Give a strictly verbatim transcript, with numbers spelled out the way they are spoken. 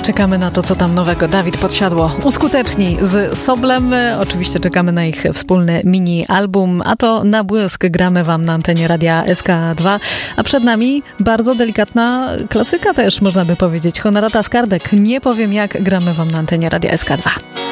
czekamy na to, co tam nowego Dawid Podsiadło uskuteczni z Soblem. Oczywiście czekamy na ich wspólny mini-album, a to na błysk gramy wam na antenie Radia S K dwa. A przed nami bardzo delikatna klasyka też, można by powiedzieć. Honorata Skarbek. Nie powiem jak, gramy wam na antenie Radia S K dwa.